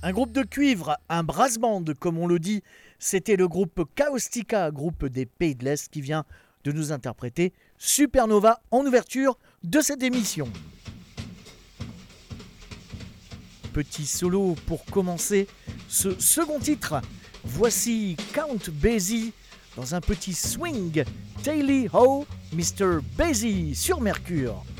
Un groupe de cuivre, un brass band comme on le dit, c'était le groupe Caustica, groupe des Pays de l'Est qui vient de nous interpréter Supernova en ouverture de cette émission. Petit solo pour commencer ce second titre. Voici Count Basie dans un petit swing. Tally Ho, Mr. Basie sur Mercure.